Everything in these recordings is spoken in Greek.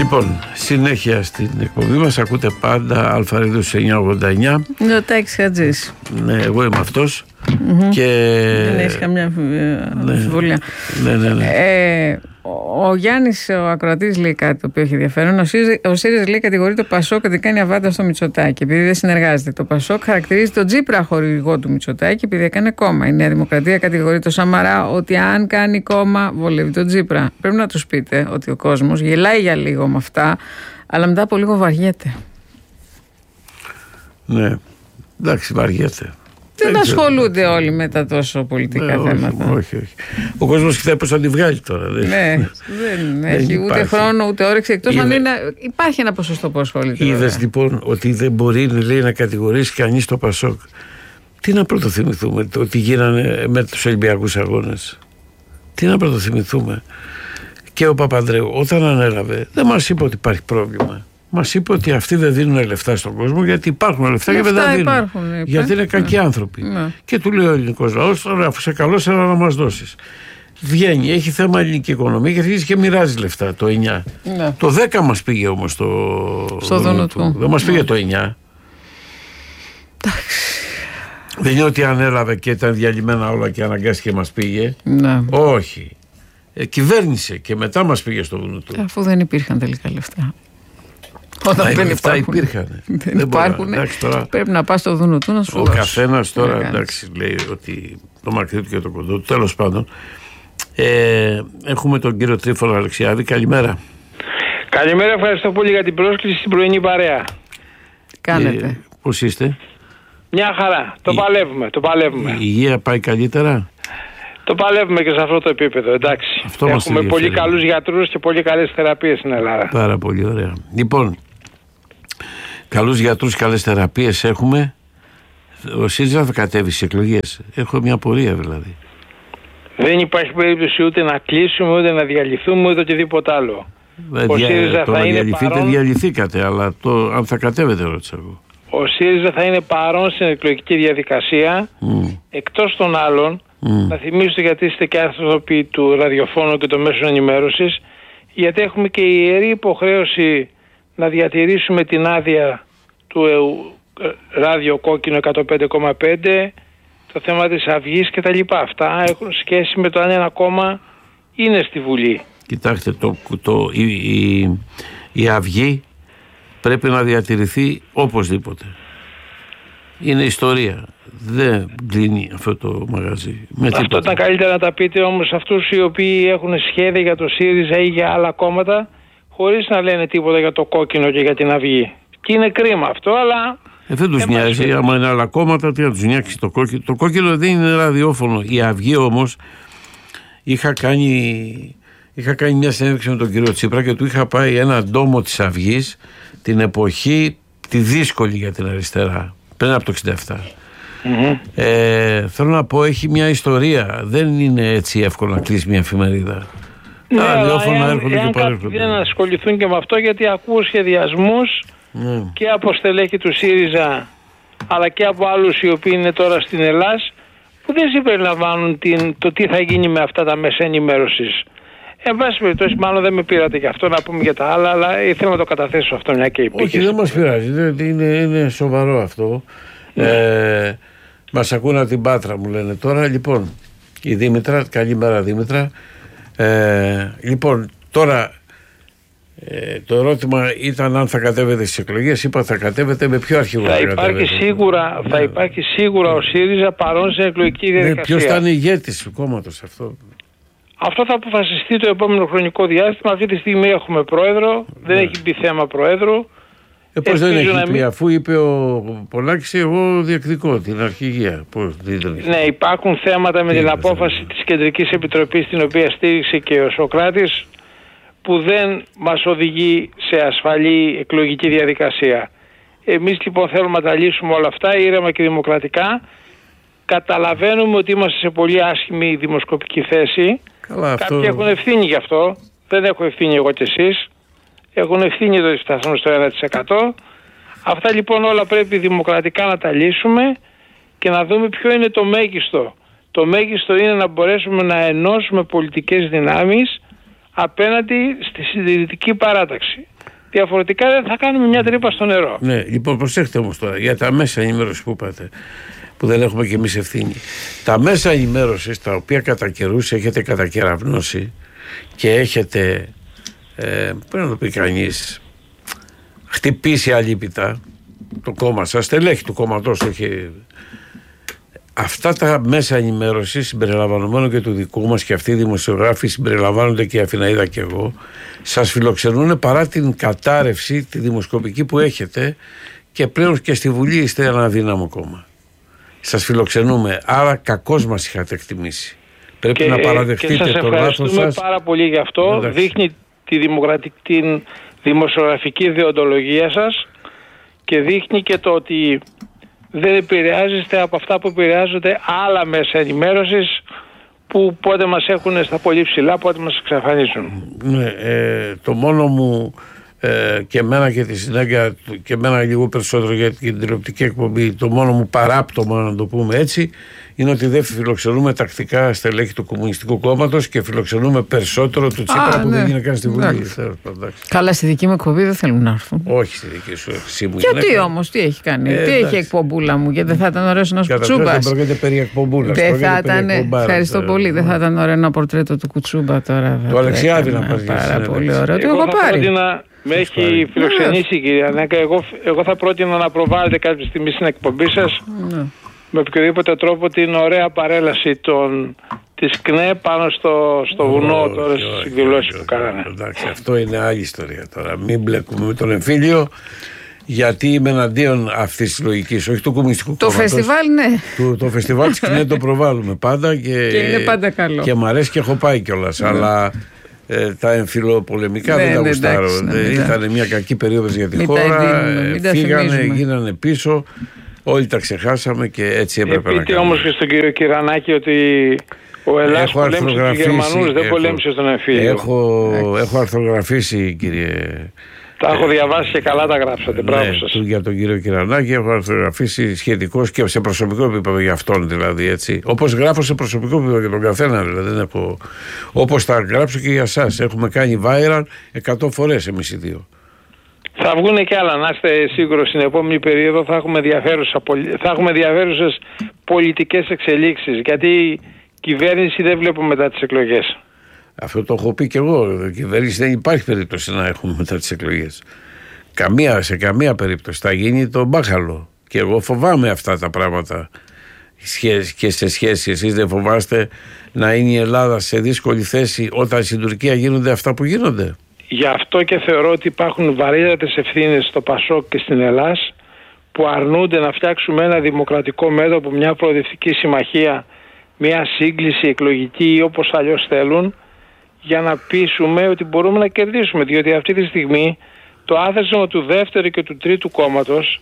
Λοιπόν, συνέχεια στην εκπομπή μας ακούτε πάντα Αλφαρίδους 989. Νοτάκης Χατζής. Ναι, εγώ είμαι αυτός. Και... Δεν έχεις καμιά αμφιβολία. Ναι. Ο Γιάννης, ο ακροατής, λέει κάτι το οποίο έχει ενδιαφέρον. Ο ΣΥΡΙΖΑ, λέει, κατηγορεί το ΠΑΣΟΚ ότι κάνει αβάντα στο Μητσοτάκη επειδή δεν συνεργάζεται. Το ΠΑΣΟΚ χαρακτηρίζει τον Τσίπρα χορηγό του Μητσοτάκη επειδή έκανε κόμμα. Η Νέα Δημοκρατία κατηγορεί το Σαμαρά ότι αν κάνει κόμμα βολεύει τον Τσίπρα. Πρέπει να τους πείτε ότι ο κόσμος γελάει για λίγο με αυτά, αλλά μετά από λίγο βαριέται. Ναι, εντάξει, βαριέται. Δεν ασχολούνται όλοι με τα τόσο πολιτικά θέματα. Όχι. Ο κόσμος κοιτάει πώς θα τη βγάλει τώρα. Ναι, δεν έχει ούτε χρόνο ούτε όρεξη. Εκτός αν υπάρχει ένα ποσοστό που ασχολείται. Είδες λοιπόν ότι δεν μπορεί, λέει, να κατηγορήσει κανείς το ΠΑΣΟΚ. Τι να πρωτοθυμηθούμε, το ότι γίνανε με τους Ολυμπιακούς Αγώνες. Τι να πρωτοθυμηθούμε. Και ο Παπανδρέου όταν ανέλαβε δεν μας είπε ότι υπάρχει πρόβλημα. Μας είπε ότι αυτοί δεν δίνουν λεφτά στον κόσμο γιατί υπάρχουν λεφτά και δεν τα δίνουν. Γιατί είναι κακοί άνθρωποι. Ναι. Και του λέει ο ελληνικός λαός, τώρα αφού σε καλώς έλα να μας δώσεις. Βγαίνει, έχει θέμα ελληνική οικονομία και αρχίζει και μοιράζει λεφτά το 9. Ναι. Το 10 μας πήγε όμως στο δούνο του. Δεν μας πήγε το 9. Δεν είναι ότι ανέλαβε και ήταν διαλυμένα όλα και αναγκάστηκε και μας πήγε. Ναι. Όχι. Κυβέρνησε και μετά μας πήγε στο δούνο του. Αφού δεν υπήρχαν τελικά λεφτά. Όταν δεν υπήρχαν. Δεν υπάρχουν. Τώρα, πρέπει να πας στο δούνο του να σου δώσει. Ο καθένας τώρα εντάξει, λέει ότι το μακρύ του και το κοντό του. Τέλος πάντων, έχουμε τον κύριο Τρίφωνα Αλεξιάδη. Καλημέρα. Καλημέρα, ευχαριστώ πολύ για την πρόσκληση στην πρωινή παρέα. Τι κάνετε? Πώς είστε? Μια χαρά. Το παλεύουμε. Η υγεία πάει καλύτερα? Το παλεύουμε και σε αυτό το επίπεδο, εντάξει. Έχουμε πολύ καλούς γιατρούς και πολύ καλές θεραπείες στην Ελλάδα. Πάρα πολύ ωραία. Λοιπόν, καλούς γιατρούς, καλές θεραπείες έχουμε. Ο ΣΥΡΙΖΑ θα κατέβει στις εκλογές. Έχω μια απορία δηλαδή. Δεν υπάρχει περίπτωση ούτε να κλείσουμε, ούτε να διαλυθούμε, ούτε οτιδήποτε άλλο. Ο ΣΥΡΙΖΑ θα είναι παρόν. Διαλυθήκατε, αλλά αν θα κατέβετε, ρώτησα εγώ. Ο ΣΥΡΙΖΑ θα είναι παρόν στην εκλογική διαδικασία, εκτός των άλλων. Να θυμίσω, γιατί είστε και άνθρωποι του ραδιοφώνου και των μέσων ενημέρωσης, γιατί έχουμε και η ιερή υποχρέωση να διατηρήσουμε την άδεια του ράδιο κόκκινο 105,5, το θέμα της Αυγής και τα λοιπά. Αυτά έχουν σχέση με το αν ένα κόμμα είναι στη Βουλή. Κοιτάξτε, η Αυγή πρέπει να διατηρηθεί οπωσδήποτε. Είναι ιστορία. Δεν κλείνει αυτό το μαγαζί. Αυτό ήταν καλύτερα να τα πείτε όμως αυτούς οι οποίοι έχουν σχέδια για το ΣΥΡΙΖΑ ή για άλλα κόμματα, χωρίς να λένε τίποτα για το κόκκινο και για την Αυγή. Και είναι κρίμα αυτό, αλλά... Δεν τους νοιάζει. Άμα είναι άλλα κόμματα, τι να τους νοιάξει το κόκκινο. Το κόκκινο δεν είναι ραδιόφωνο. Η Αυγή όμως είχα κάνει μια συνέντευξη με τον κύριο Τσίπρα και του είχα πάει έναν ντόμο της Αυγής την εποχή τη δύσκολη για την αριστερά, πριν από το 67. Θέλω να πω, έχει μια ιστορία. Δεν είναι έτσι εύκολο να κλείσει μια εφημερίδα. Ναι, εάν δεν ασχοληθούν και με αυτό, γιατί ακούω σχεδιασμούς και από στελέχη του ΣΥΡΙΖΑ αλλά και από άλλους οι οποίοι είναι τώρα στην Ελλάδα που δεν συμπεριλαμβάνουν το τι θα γίνει με αυτά τα μέσα ενημέρωσης. Εν πάση περιπτώσει, μάλλον δεν με πήρατε για αυτό να πούμε για τα άλλα, αλλά ήθελα να το καταθέσω αυτό μια και υπήρχε. Όχι, δεν μας πειράζει. Είναι σοβαρό αυτό. Μας ακούνε από την Πάτρα, μου λένε τώρα. Λοιπόν, η Δήμητρα, καλημέρα Δήμητρα. Λοιπόν, τώρα το ερώτημα ήταν αν θα κατέβετε στις εκλογές. Είπα θα κατέβετε, με ποιο αρχηγό θα υπάρχει σίγουρα ο ΣΥΡΙΖΑ παρόν στην εκλογική διαδικασία. Ποιος θα είναι ηγέτης του κόμματος αυτό? Αυτό θα αποφασιστεί το επόμενο χρονικό διάστημα. Αυτή τη στιγμή έχουμε πρόεδρο, δεν έχει μπει θέμα προέδρου. Πώς δεν έχει πει, αφού είπε ο Πολάκης, εγώ διεκδικώ την αρχηγία. Ναι, υπάρχουν θέματα με την απόφαση της Κεντρικής Επιτροπής, την οποία στήριξε και ο Σωκράτης, που δεν μας οδηγεί σε ασφαλή εκλογική διαδικασία. Εμείς λοιπόν θέλουμε να τα λύσουμε όλα αυτά ήρεμα και δημοκρατικά. Καταλαβαίνουμε ότι είμαστε σε πολύ άσχημη δημοσκοπική θέση. Κάποιοι έχουν ευθύνη γι' αυτό. Δεν έχω ευθύνη εγώ και εσείς. Έχουν ευθύνη το ότι φτάσαμε στο 1%. Αυτά λοιπόν όλα πρέπει δημοκρατικά να τα λύσουμε και να δούμε ποιο είναι το μέγιστο. Το μέγιστο είναι να μπορέσουμε να ενώσουμε πολιτικές δυνάμεις απέναντι στη συντηρητική παράταξη. Διαφορετικά δεν θα κάνουμε μια τρύπα στο νερό. Ναι, λοιπόν, προσέχτε όμως τώρα για τα μέσα ενημέρωση που είπατε, που δεν έχουμε κι εμείς ευθύνη. Τα μέσα ενημέρωσης, τα οποία κατά καιρούς έχετε κατακεραυνώσει και έχετε, πρέπει να το πει κανείς, χτυπήσει αλίπητα το κόμμα σας, στελέχη του κόμματός του έχει. Αυτά τα μέσα ενημέρωσης, συμπεριλαμβανομένου και του δικού μας, και αυτοί οι δημοσιογράφοι συμπεριλαμβάνονται, και η Αθηναίδα και εγώ, σας φιλοξενούν παρά την κατάρρευση τη δημοσκοπική που έχετε, και πλέον και στη Βουλή είστε ένα αδύναμο κόμμα. Σας φιλοξενούμε, άρα κακώς μας είχατε εκτιμήσει. Πρέπει να παραδεχτείτε το λάθος σας. Και σας ευχαριστούμε πάρα πολύ γι' αυτό. Εντάξει. Δείχνει την δημοσιογραφική δεοντολογία σας και δείχνει και το ότι δεν επηρεάζεστε από αυτά που επηρεάζονται άλλα μέσα ενημέρωσης, που πότε μας έχουν στα πολύ ψηλά, πότε μας εξαφανίζουν. Ναι, το μόνο μου και εμένα και τη συνέχεια, και εμένα λίγο περισσότερο για την τηλεοπτική εκπομπή, το μόνο μου παράπτωμα, να το πούμε έτσι, είναι ότι δεν φιλοξενούμε τακτικά στελέχη του Κομμουνιστικού Κόμματος και φιλοξενούμε περισσότερο του Τσίπρα που δεν είναι καν στη Βουλή. Καλά, στη δική μου εκπομπή δεν θέλουν να έρθουν. Όχι στη δική σου εκπομπή. Γιατί όμως, τι έχει κάνει, τι έχει εκπομπούλα μου, γιατί δεν θα ήταν ωραίος ένας Κουτσούμπας. Δεν πρόκειται περί εκπομπούλας. Ευχαριστώ πολύ, δεν θα ήταν ωραίο ένα πορτρέτο του Κουτσούμπα τώρα. Το Αλεξιάδη να πάρει. Πάρα πολύ ωραίο. Το έχω πάρει. Με έχει φιλοξενήσει η κυρία Νέκα. Εγώ θα πρότεινα να προβάλλετε κάποια στιγμή στην εκπομπή σας με οποιοδήποτε τρόπο την ωραία παρέλαση της ΚΝΕ πάνω στο βουνό τώρα στις εκδηλώσεις που κάνανε. Εντάξει, αυτό είναι άλλη ιστορία τώρα. Μην μπλέκουμε με τον εμφύλιο, γιατί είμαι εναντίον αυτής της λογικής, όχι του Κομμουνιστικού Κόμματος. Το φεστιβάλ, ναι. Το φεστιβάλ της ΚΝΕ το προβάλλουμε πάντα και είναι πάντα καλό. Και μ' αρέσει και έχω πάει κιόλας, αλλά τα εμφυλοπολεμικά δεν τα γουστάρω. Ήταν μια κακή περίοδος για τη χώρα. Φύγανε, γίνανε πίσω. Όλοι τα ξεχάσαμε και έτσι έπρεπε να κάνουμε. Όμως και στον κύριο Κυρανάκη ότι ο Ελλάς πολέμησε τους Γερμανούς, δεν πολέμησε στον εμφύλιο. Έχω αρθρογραφήσει, κύριε. Τα έχω διαβάσει και καλά τα γράψατε. Μπράβο σας. Για τον κύριο Κυρανάκη έχω αρθρογραφήσει σχετικώς και σε προσωπικό επίπεδο για αυτόν, δηλαδή, έτσι. Όπως γράφω σε προσωπικό επίπεδο για τον καθένα, δηλαδή. Δεν έχω. Όπως τα γράψω και για εσάς. Έχουμε κάνει viral 100 φορές εμείς οι δύο. Θα βγουν και άλλα, να είστε σίγουροι, στην επόμενη περίοδο θα έχουμε ενδιαφέρουσες πολιτικές εξελίξεις, γιατί η κυβέρνηση δεν βλέπουμε μετά τις εκλογές. Αυτό το έχω πει και εγώ. Η κυβέρνηση δεν υπάρχει περίπτωση να έχουμε μετά τις εκλογές. Σε καμία περίπτωση. Θα γίνει το μπάχαλο. Και εγώ φοβάμαι αυτά τα πράγματα. Και σε σχέση, εσείς δεν φοβάστε να είναι η Ελλάδα σε δύσκολη θέση όταν στην Τουρκία γίνονται αυτά που γίνονται? Γι' αυτό και θεωρώ ότι υπάρχουν βαρύτατες ευθύνες στο ΠΑΣΟΚ και στην Ελλάς, που αρνούνται να φτιάξουμε ένα δημοκρατικό μέτωπο, μια προοδευτική συμμαχία, μια σύγκληση εκλογική ή όπως αλλιώς θέλουν, για να πείσουμε ότι μπορούμε να κερδίσουμε. Διότι αυτή τη στιγμή το άθροισμα του δεύτερου και του τρίτου κόμματος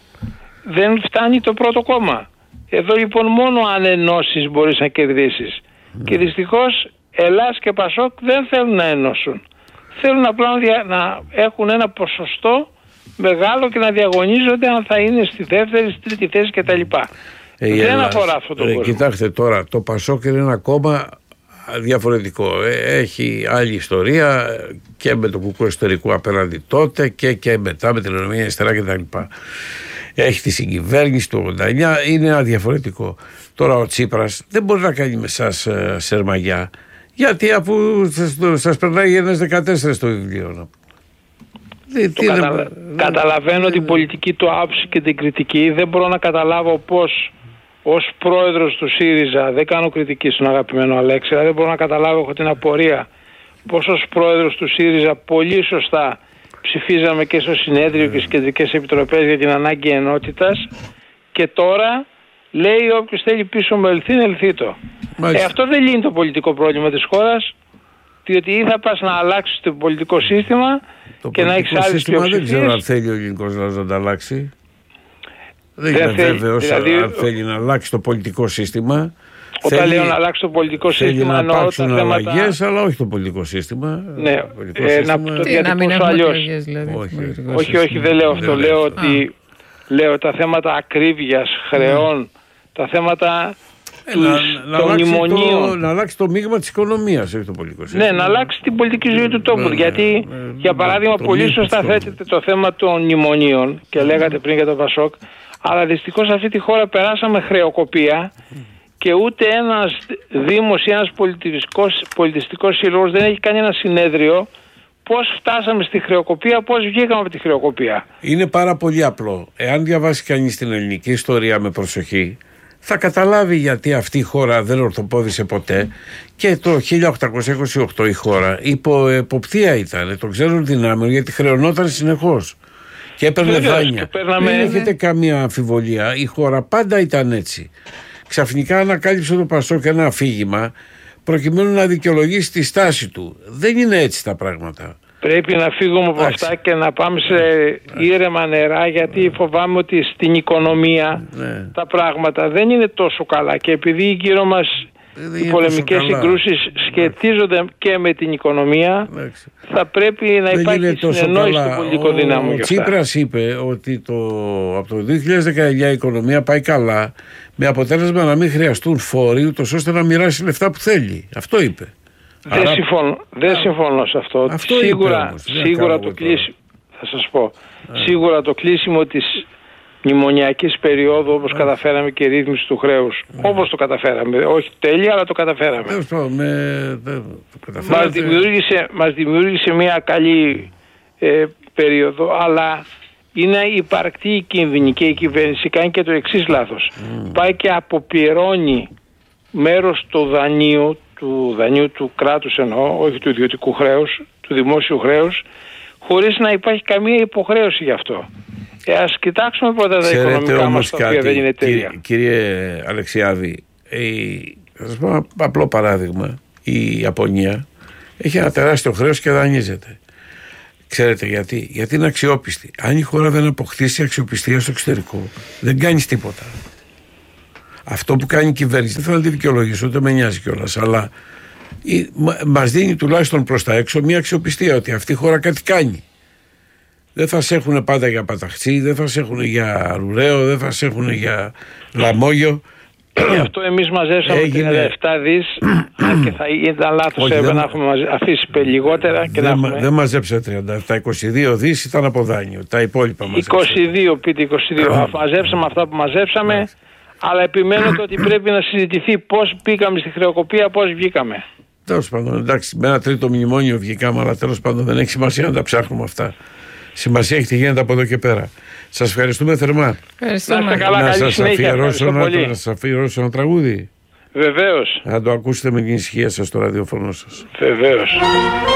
δεν φτάνει το πρώτο κόμμα. Εδώ λοιπόν μόνο αν ενώσεις μπορείς να κερδίσεις. Και δυστυχώς Ελλάς και ΠΑΣΟΚ δεν θέλουν να ενώσουν. Θέλουν απλά να έχουν ένα ποσοστό μεγάλο και να διαγωνίζονται αν θα είναι στη δεύτερη, στη τρίτη θέση κτλ. Δεν αφορά αυτό το κόσμο. Κοιτάξτε τώρα, το ΠΑΣΟΚ είναι ένα κόμμα διαφορετικό. Έχει άλλη ιστορία και με το κουκού εσωτερικού απέναντι τότε και μετά με την Ενωμένη Αριστερά κτλ. Έχει τη συγκυβέρνηση του 89, είναι ένα διαφορετικό. Τώρα ο Τσίπρας δεν μπορεί να κάνει με εσάς σερμαγιά, γιατί αφού σας περνάει Γενές 14 στο βιβλίο. Καταλαβαίνω την πολιτική του άποψη και την κριτική. Δεν μπορώ να καταλάβω πώς ως πρόεδρος του ΣΥΡΙΖΑ, δεν κάνω κριτική στον αγαπημένο Αλέξη, δεν μπορώ να καταλάβω, έχω την απορία, πώς ως πρόεδρος του ΣΥΡΙΖΑ πολύ σωστά ψηφίζαμε και στο συνέδριο και στις κεντρικές επιτροπές για την ανάγκη ενότητας, και τώρα λέει όποιος θέλει πίσω με ελθεί, ελθεί το. Αυτό δεν λύνει το πολιτικό πρόβλημα της χώρας, διότι ή θα πας να αλλάξεις το πολιτικό σύστημα και να έχεις άλλες πλειοψηφίες. Δεν ξέρω αν θέλει ο ελληνικός λαός να το αλλάξει. Δεν είμαι βέβαιος αν θέλει να αλλάξει το πολιτικό σύστημα. Όταν λέω να αλλάξει το πολιτικό σύστημα, εννοώ τα θέματα. Θέλει να υπάρξουν αλλαγές, αλλά όχι το πολιτικό σύστημα. Ναι, να μην έχουμε αλλαγές δηλαδή. Όχι, δεν λέω αυτό. Λέω ότι τα θέματα ακρίβειας, χρεών, τα θέματα των μνημονίων. Να αλλάξει το μείγμα της οικονομίας, όχι το πολιτικό σύστημα. Ναι, να αλλάξει την πολιτική ζωή του τόπου. Γιατί Για παράδειγμα, πολύ σωστά θέτεται το θέμα των μνημονίων και λέγατε πριν για το Πασόκ, αλλά δυστυχώς σε αυτή τη χώρα περάσαμε χρεοκοπία και ούτε ένας δήμος ή ένας πολιτιστικός σύλλογος δεν έχει κάνει ένα συνέδριο πώς φτάσαμε στη χρεοκοπία, πώς βγήκαμε από τη χρεοκοπία. Είναι πάρα πολύ απλό. Εάν διαβάσει κανείς την ελληνική ιστορία με προσοχή, θα καταλάβει γιατί αυτή η χώρα δεν ορθοπόδησε ποτέ και το 1828 η χώρα υπό εποπτεία ήταν των ξένων δυνάμεων, γιατί χρεωνόταν συνεχώς και έπαιρνε δάνεια. Δεν έχετε καμία αμφιβολία, η χώρα πάντα ήταν έτσι. Ξαφνικά ανακάλυψε το Πασόκ ένα αφήγημα προκειμένου να δικαιολογήσει τη στάση του. Δεν είναι έτσι τα πράγματα. Πρέπει να φύγουμε από αυτά και να πάμε σε ήρεμα νερά, γιατί φοβάμαι ότι στην οικονομία τα πράγματα δεν είναι τόσο καλά και επειδή γύρω μας οι πολεμικές συγκρούσεις σχετίζονται και με την οικονομία, θα πρέπει να υπάρχει συνεννόηση του πολιτικού δυνάμου. Ο Τσίπρας είπε ότι από το 2019 η οικονομία πάει καλά, με αποτέλεσμα να μην χρειαστούν φόροι ούτως ώστε να μοιράσει λεφτά που θέλει. Αυτό είπε. Δεν συμφωνώ σε αυτό. Σίγουρα το κλείσιμο, θα σας πω, σίγουρα το κλείσιμο της μνημονιακής περίοδου, όπως καταφέραμε, και η ρύθμιση του χρέους, όπως το καταφέραμε, όχι τέλεια, αλλά το καταφέραμε. Μας δημιούργησε μια καλή περίοδο, αλλά είναι υπαρκτή η κίνδυνη και η κυβέρνηση κάνει και το εξής λάθος. Πάει και αποπληρώνει μέρος του δανείου του κράτους, εννοώ, όχι του ιδιωτικού χρέους, του δημόσιου χρέους, χωρίς να υπάρχει καμία υποχρέωση γι' αυτό. Ας κοιτάξουμε πρώτα τα οικονομικά μας, τα οποία δεν είναι τέλεια. Κύριε Αλεξιάδη, θα σας πω ένα απλό παράδειγμα. Η Ιαπωνία έχει ένα τεράστιο χρέος και δανείζεται. Ξέρετε γιατί? Γιατί είναι αξιόπιστη. Αν η χώρα δεν αποκτήσει αξιοπιστία στο εξωτερικό, δεν κάνεις τίποτα. Αυτό που κάνει η κυβέρνηση, δεν θέλω να τη δικαιολογήσω, ούτε με νοιάζει κιόλας, αλλά μας δίνει τουλάχιστον προς τα έξω μια αξιοπιστία ότι αυτή η χώρα κάτι κάνει. Δεν θα σε έχουν πάντα για παταχτσί, δεν θα σε έχουν για ρουραίο, δεν θα σε έχουν για λαμόγιο. Γι' αυτό εμείς μαζέψαμε 37 δις και θα ήταν λάθος να έχουμε αφήσει λιγότερα και δεν μαζέψαμε 37, 22 δις ήταν από δάνειο, τα υπόλοιπα μαζέψαμε. 22, πείτε 22, μαζέψαμε αυτά που μαζέψαμε, αλλά επιμένω ότι πρέπει να συζητηθεί πώς πήγαμε στη χρεοκοπία, πώς βγήκαμε. Τέλος πάντων, εντάξει, με ένα τρίτο μνημόνιο βγήκαμε, αλλά τέλος πάντων δεν έχει σημασία να τα ψάχνουμε αυτά. Σημασία έχει τι γίνεται από εδώ και πέρα. Σας ευχαριστούμε θερμά. Να είστε καλά, καλή συνέχεια. Να σας αφιερώσω ένα τραγούδι. Βεβαίως. Να το ακούσετε με την ησυχία σας στο ραδιοφωνό σας. Βεβαίως.